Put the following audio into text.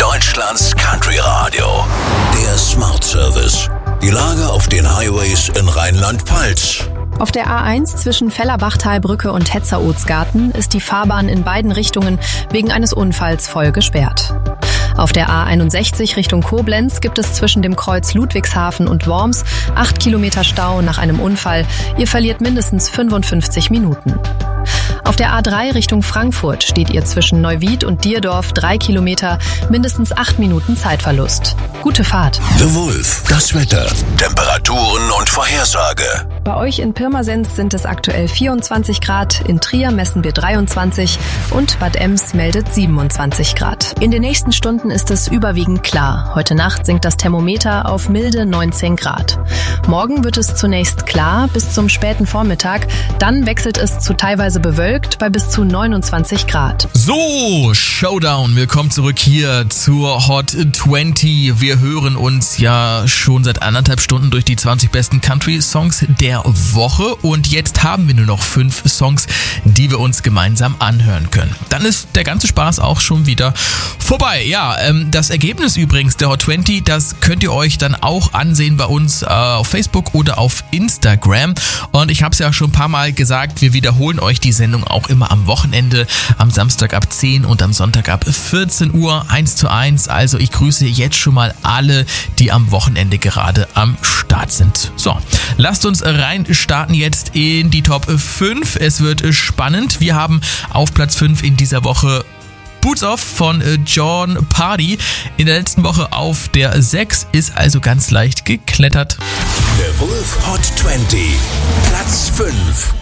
Deutschlands Country Radio. Der Smart Service. Die Lage auf den Highways in Rheinland-Pfalz. Auf der A1 zwischen Fellerbachtalbrücke und Hetzer-Ohtsgarten ist die Fahrbahn in beiden Richtungen wegen eines Unfalls voll gesperrt. Auf der A61 Richtung Koblenz gibt es zwischen dem Kreuz Ludwigshafen und Worms 8 Kilometer Stau nach einem Unfall. Ihr verliert mindestens 55 Minuten. Auf der A3 Richtung Frankfurt steht ihr zwischen Neuwied und Dierdorf 3 Kilometer, mindestens 8 Minuten Zeitverlust. Gute Fahrt. The Wolf, das Wetter, Temperaturen und Vorhersage. Bei euch in Pirmasens sind es aktuell 24 Grad, in Trier messen wir 23 und Bad Ems meldet 27 Grad. In den nächsten Stunden ist es überwiegend klar. Heute Nacht sinkt das Thermometer auf milde 19 Grad. Morgen wird es zunächst klar bis zum späten Vormittag, dann wechselt es zu teilweise bewölkt bei bis zu 29 Grad. So, Showdown. Willkommen zurück hier zur Hot 20. Wir hören uns ja schon seit 1,5 Stunden durch die 20 besten Country-Songs der Woche und jetzt haben wir nur noch 5 Songs, die wir uns gemeinsam anhören können. Dann ist der ganze Spaß auch schon wieder vorbei. Ja, das Ergebnis übrigens der Hot 20, das könnt ihr euch dann auch ansehen bei uns auf Facebook oder auf Instagram. Und ich habe es ja schon ein paar Mal gesagt, wir wiederholen euch die Sendung auch immer am Wochenende, am Samstag ab 10 und am Sonntag ab 14 Uhr 1:1. Also ich grüße jetzt schon mal alle, die am Wochenende gerade am Start sind. So, lasst uns rein starten jetzt in die Top 5. Es wird spannend. Wir haben auf Platz 5 in dieser Woche Boots Off von John Party. In der letzten Woche auf der 6, ist also ganz leicht geklettert. The Wolf Hot 20, Platz 5.